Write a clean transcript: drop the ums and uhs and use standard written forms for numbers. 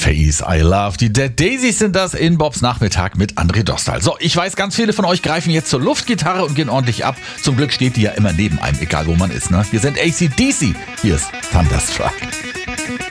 Face I Love. Die Dead Daisies sind das in Bobs Nachmittag mit André Dostal. So, ich weiß, ganz viele von euch greifen jetzt zur Luftgitarre und gehen ordentlich ab. Zum Glück steht die ja immer neben einem, egal wo man ist. Ne? Wir sind AC/DC. Hier ist Thunderstruck.